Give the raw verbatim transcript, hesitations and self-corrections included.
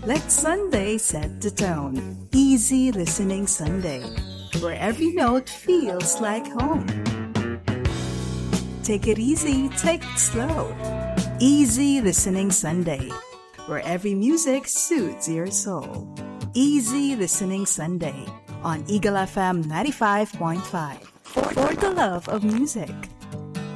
Let Sunday set the tone. Easy listening Sunday, where every note feels like home. Take it easy, take it slow. Easy listening Sunday, where every music suits your soul. Easy listening Sunday on Eagle F M ninety-five point five. For the love of music.